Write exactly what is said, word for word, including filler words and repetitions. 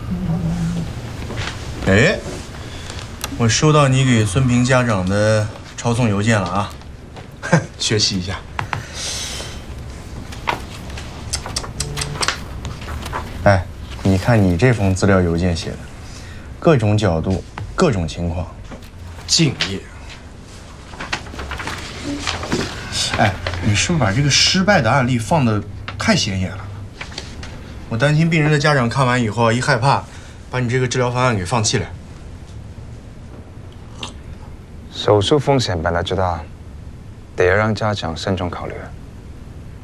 哎，我收到你给孙平家长的抄送邮件了啊，学习一下。哎，你看你这封资料邮件写的，各种角度、各种情况，敬业。哎，你是不是把这个失败的案例放得太显眼了？我担心病人的家长看完以后一害怕，把你这个治疗方案给放弃了。 手术风险本来就大，得让家长慎重考虑。